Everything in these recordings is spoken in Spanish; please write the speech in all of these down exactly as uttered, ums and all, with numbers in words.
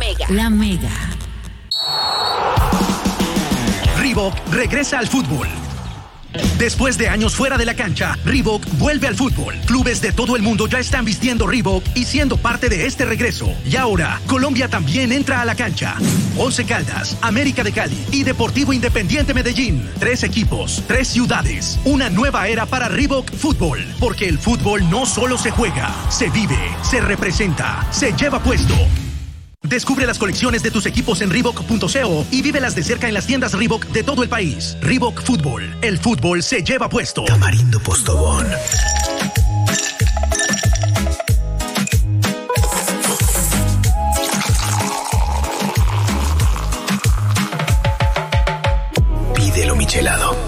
Mega. La Mega. Reebok regresa al fútbol. Después de años fuera de la cancha, Reebok vuelve al fútbol. Clubes de todo el mundo ya están vistiendo Reebok y siendo parte de este regreso. Y ahora, Colombia también entra a la cancha. Once Caldas, América de Cali y Deportivo Independiente Medellín. Tres equipos, tres ciudades. Una nueva era para Reebok Fútbol. Porque el fútbol no solo se juega, se vive, se representa, se lleva puesto. Descubre las colecciones de tus equipos en Reebok punto co y vívelas de cerca en las tiendas Reebok de todo el país. Reebok Fútbol. El fútbol se lleva puesto. Tamarindo Postobón. Pídelo michelado.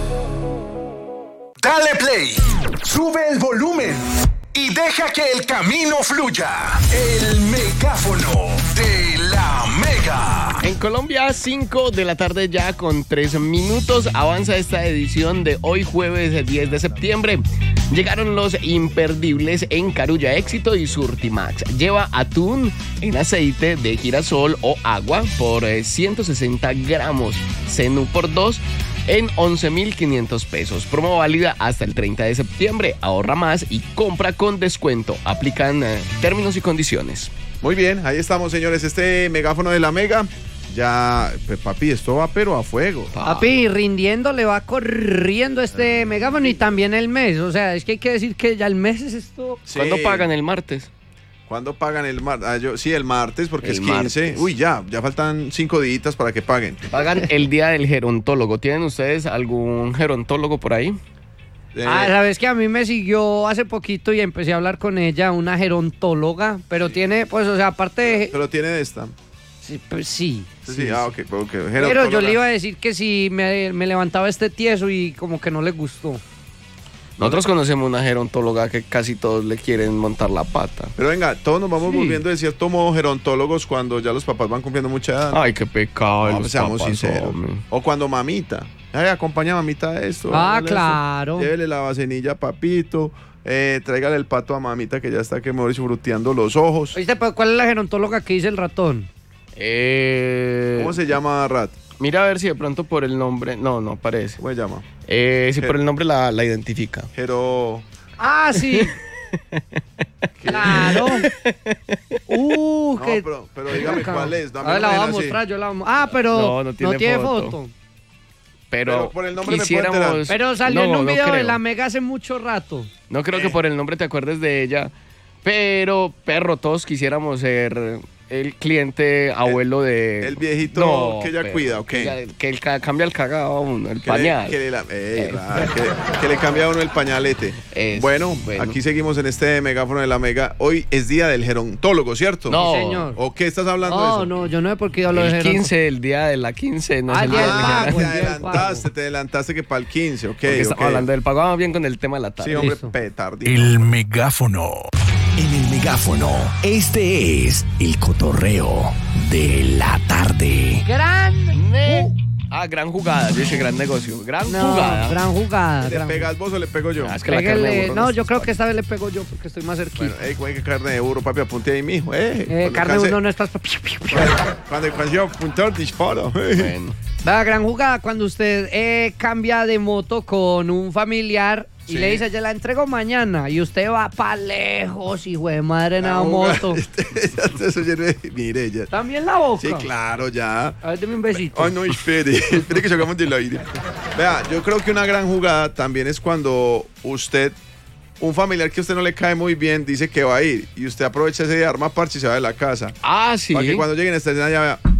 Dale play. Sube el volumen. Y deja que el camino fluya. El megáfono de la Mega. En Colombia, cinco de la tarde ya con tres minutos. Avanza esta edición de hoy jueves diez de septiembre. Llegaron los imperdibles en Carulla Éxito y Surtimax. Lleva atún en aceite de girasol o agua por ciento sesenta gramos. Cenú por dos en once mil quinientos pesos. Promo válida hasta el treinta de septiembre. Ahorra más y compra con descuento. Aplican eh, términos y condiciones. Muy bien, ahí estamos, señores. Este megáfono de la Mega. Ya, pues, papi, esto va pero a fuego. Papi, rindiendo le va corriendo este megáfono y también el mes. O sea, es que hay que decir que ya el mes es esto. Sí. ¿Cuándo pagan el martes? ¿Cuándo pagan el martes? Ah, yo, sí, el martes, porque el es quince. Martes. Uy, ya, ya faltan cinco días para que paguen. Pagan el día del gerontólogo. ¿Tienen ustedes algún gerontólogo por ahí? Eh. Ah, sabes que a mí me siguió hace poquito y empecé a hablar con ella, una gerontóloga, pero sí. Tiene, pues, o sea, aparte de... Pero, pero tiene esta. Sí, pues sí. Sí, sí, ah, ok, ok. Pero yo le iba a decir que si me, me levantaba este tieso y como que no le gustó. Nosotros conocemos una gerontóloga que casi todos le quieren montar la pata. Pero venga, todos nos vamos sí. volviendo de cierto modo gerontólogos cuando ya los papás van cumpliendo mucha edad. Ay, qué pecado. No, seamos sinceros. Hombre. O cuando mamita. Ay, acompaña a mamita a esto. Ah, claro. Llévele la vasenilla a papito. Eh, tráigale el pato a mamita que ya está que me fruteando los ojos. ¿Viste cuál es la gerontóloga que dice el ratón? Eh... ¿Cómo se llama, Rat? Mira a ver si de pronto por el nombre... No, no parece. ¿Cómo se llama? Eh, si Her... por el nombre la, la identifica. Pero... Ah, sí. Claro. Uh, no, que... pero, pero dígame cuál es. No, a ver, la voy a mostrar, yo la... Ah, pero no, no tiene, no tiene foto. foto. Pero, pero por el nombre quisiéramos... me Pero salió no, en un video no de la Mega hace mucho rato. No creo eh. que por el nombre te acuerdes de ella. Pero, perro, todos quisiéramos ser... el cliente abuelo de... El viejito no, que ella pero, cuida, ¿ok? Que, que el, cambia el cagado a uno, el que pañal. Le, que, le, la, eh, eh. que, que le cambia a uno el pañalete. Es, bueno, bueno, aquí seguimos en este megáfono de la Mega. Hoy es día del gerontólogo, ¿cierto? No, sí, señor. ¿O qué estás hablando no, de eso? No, no, yo no sé por qué hablo de gerontólogo. El quince, el día de la quince. No ah, es el día día del pago. Te adelantaste, te adelantaste que para el quince, ok. Porque estamos okay. hablando del pago, vamos bien con el tema de la tarde. Sí, hombre, petardito. El megáfono. En el megáfono, este es el cotorreo de la tarde. Gran ne- Ah, gran jugada, yo dije gran negocio. Gran no, jugada. Gran jugada. ¿Le gran... pegas vos o le pego yo? Ah, es que la carne de burro no, yo creo que esta vez le pego yo porque estoy más cerquita. Bueno, eh, güey, que carne de burro, papi, apunte ahí, mijo. Eh, eh carne de burro no estás... Cuando, cuando yo apuntar, disparo. Bueno. La gran jugada cuando usted eh, cambia de moto con un familiar y sí. le dice, ya la entrego mañana, y usted va pa' lejos, hijo de madre, en la moto. Eso ya no es, mire, ya. ¿También la boca? Sí, claro, ya. A ver, deme un besito. Ay, no, espere, espere que sacamos del aire. Vea, yo creo que una gran jugada también es cuando usted, un familiar que a usted no le cae muy bien, dice que va a ir, y usted aprovecha ese día, arma parche y se va de la casa. Ah, sí. Para que cuando lleguen a esta escena ya vea.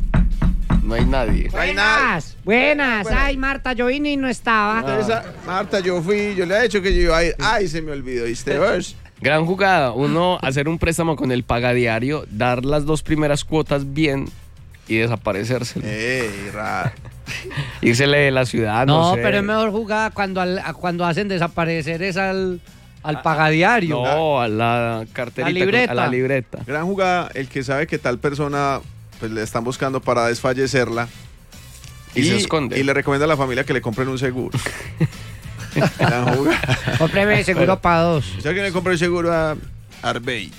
No hay nadie. Buenas, no hay nadie. Buenas. Buenas. Ay, Marta, yo vine y no estaba. No. Esa, Marta, yo fui, yo le he dicho que yo iba a ir. Ay, se me olvidó, ¿viste? Gran jugada. Uno, hacer un préstamo con el pagadiario, dar las dos primeras cuotas bien y desaparecerse. Ey, raro. Írsele de la ciudad, no, no sé. pero es mejor jugada cuando, al, cuando hacen desaparecer es al... Al pagadiario. No, a la carterita. La libreta. A la libreta. Gran jugada, el que sabe que tal persona pues le están buscando para desfallecerla. Y, y se esconde. Y le recomienda a la familia que le compren un seguro. Cómpreme seguro para dos. ¿Sabe que le compré el seguro a Arbey?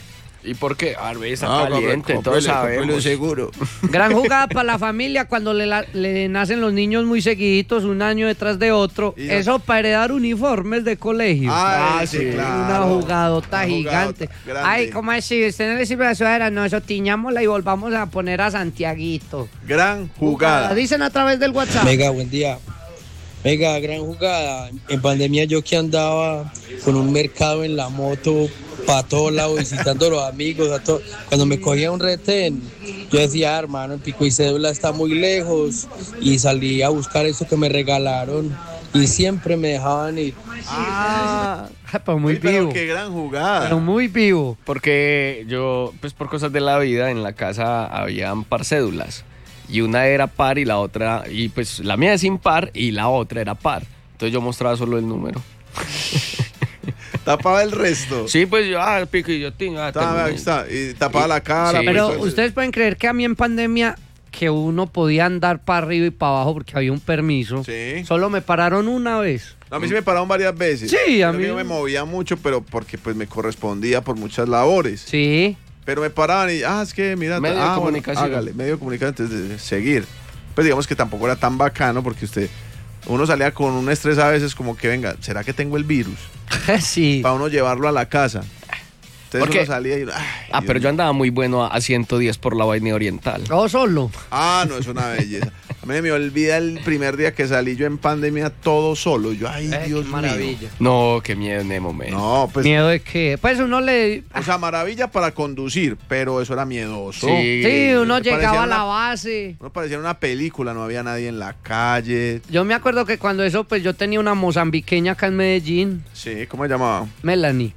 ¿Y por qué? Ah, ve, está No, caliente, compre- todos cómprele, cómprele sabemos. seguro. Gran jugada para la familia cuando le, la- le nacen los niños muy seguiditos, un año detrás de otro. Y no- Eso para heredar uniformes de colegio. Ay, Ah, sí, sí. claro. Una jugadota Una gigante. jugadota grande. Ay, ¿cómo así? ¿Usted no le sirve la sudadera? No, eso tiñámosla y volvamos a poner a Santiaguito. Gran jugada. Dicen a través del WhatsApp. Mega, buen día. Mega, gran jugada. En pandemia yo que andaba con un mercado en la moto para todos lados, visitando a los amigos, a todo. Cuando me cogía un retén, yo decía, "Ah, hermano, el pico y cédula está muy lejos", y salí a buscar eso que me regalaron y siempre me dejaban ir. Ah, pero muy Uy, pero vivo. qué gran jugada. Pero muy vivo. Porque yo, pues por cosas de la vida, en la casa habían par cédulas. Y una era par y la otra, y pues la mía es impar y la otra era par. Entonces yo mostraba solo el número. Tapaba el resto. Sí, pues yo, ah, el pico y yo, ting, ah, Estaba- terminé. ahí está, y tapaba la cara. Sí. Pero pues, ustedes pueden creer que a mí en pandemia que uno podía andar para arriba y para abajo porque había un permiso. Sí. Solo me pararon una vez. No, a mí sí me pararon varias veces. Sí, a Pero mí- yo me movía mucho, pero porque pues me correspondía por muchas labores. Sí. Pero me paraban y, ah, es que mira, Medio de ah, bueno, comunicación. hágale, medio de comunicación, antes de seguir. Pues digamos que tampoco era tan bacano porque usted, uno salía con un estrés a veces como que, venga, ¿será que tengo el virus? Sí. Para uno llevarlo a la casa. Entonces Porque- uno salía y, ay, Ah, Dios pero yo mío. andaba muy bueno a, a ciento diez por la vaina oriental. Todo solo. Ah, no, es una belleza. A mí me olvida el primer día que salí yo en pandemia todo solo. Yo, ay, Eh, Dios qué maravilla. No, qué miedo en el mío. momento. No, pues, Miedo de que. Pues uno le. o sea, maravilla para conducir, pero eso era miedoso. Sí. Sí, uno Me llegaba parecía a la una- base. No parecía una película, no había nadie en la calle. Yo me acuerdo que cuando eso, pues yo tenía una mozambiqueña acá en Medellín, Sí, ¿cómo se llamaba? Melanie.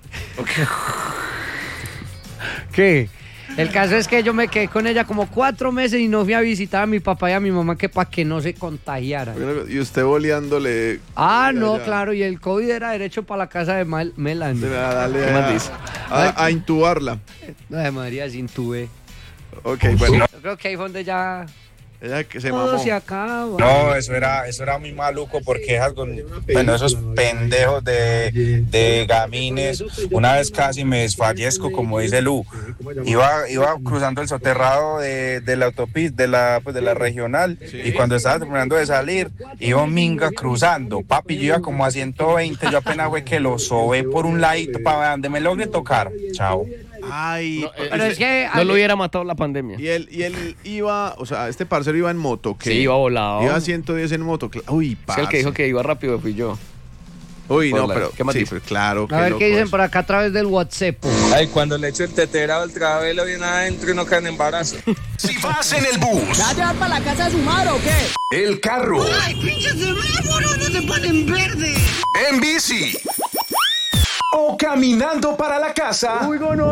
¿Qué? El caso es que yo me quedé con ella como cuatro meses y no fui a visitar a mi papá y a mi mamá que para que no se contagiaran. Y usted boleándole. Ah, Ya, no, ya. claro, y el COVID era derecho para la casa de Mal- Melanie. A, darle ¿Qué a, más dice? a- a intubarla. Ay, María, sin tuve. Ok, bueno. Yo creo que ahí fue donde ya Ella que se todo mamó. se acaba. No, eso era, eso era muy maluco porque esas con- bueno, esos pendejos de, de gamines, una vez casi me desfallezco, como dice Lu. Iba, iba cruzando el soterrado de, de la autopista, de la, pues, de la regional, y cuando estaba terminando de salir, iba un minga cruzando. Papi, yo iba como a ciento veinte, yo apenas fue que lo sobé por un ladito para donde me logre tocar. Chao. Ay, No, eh, Pero es que No lo hubiera matado la pandemia. y él, y él iba, o sea, este parcero iba en moto. ¿Qué? Sí, iba volado. Iba a ciento diez en moto. cl- Uy, Es que parce. el que dijo que iba rápido fui yo. Uy, Por no, la- pero. ¿qué más sí, dice? pero claro. A ver loco qué dicen eso. por acá a través del WhatsApp. Ay, cuando le echo el tetera al travelo viene adentro y no cae en embarazo. Si vas en el bus, ¿Va a llevar para la casa de su madre o qué? el carro, ¡Ay, pinches semáforos! ¡No se ponen verde! en bici o caminando para la casa,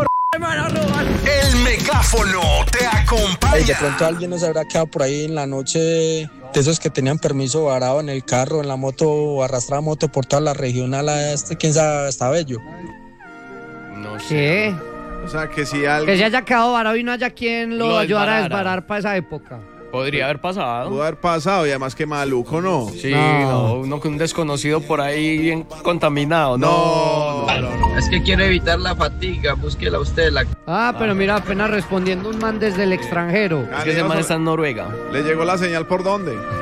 el megáfono te Ay, de acompaña. pronto alguien nos habrá quedado por ahí en la noche de esos que tenían permiso varado en el carro, en la moto, o arrastraba moto por toda la regional a este, quién sabe, hasta Bello. No sé. ¿Qué? O sea, que si Que alguien se haya quedado varado y no haya quien lo, Lo ayudara a desbarara. desbarar para esa época. Podría haber pasado. pudo haber pasado, y además que maluco, ¿no? Sí, No. no. uno con un desconocido por ahí bien contaminado. No, No, no, no. Es que quiero evitar la fatiga, búsquela usted. La... Ah, pero mira, apenas respondiendo un man desde el extranjero. Es que ese man está en Noruega. ¿Le llegó la señal por dónde?